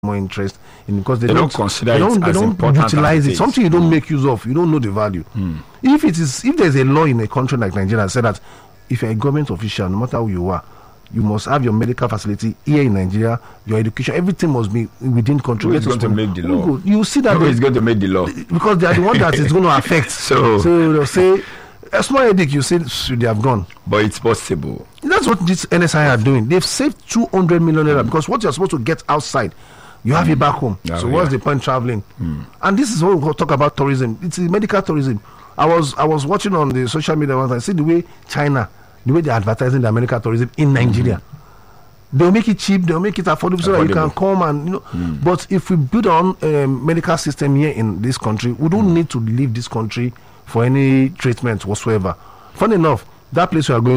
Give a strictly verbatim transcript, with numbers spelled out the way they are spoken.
more interest in because they, they don't, don't consider they don't, it they as don't important utilize as it. it Something you don't mm. make use of, you don't know the value. Mm. If it is, if there's a law in a country like Nigeria that said that if you're a government official, no matter who you are, you must have your medical facility here in Nigeria, your education, everything must be within country. Who is going to make the law? You see that who is going to make the law? Because they are the one that is going to affect. so, so they'll say a small headache, you say they have gone. But it's possible. That's what this N S I are doing. They've saved two hundred million naira mm. because what you're supposed to get outside, you have mm. it back home. Oh, so what's yeah. the point traveling? Mm. And this is what we talk about tourism. It's medical tourism. I was I was watching on the social media once. I see the way China, the way they're advertising the medical tourism in Nigeria. Mm-hmm. They'll make it cheap. They'll make it affordable, affordable. so that you can come and you know. Mm. But if we build our own um, medical system here in this country, we don't mm. need to leave this country for any treatment whatsoever. Funny enough, that place we are going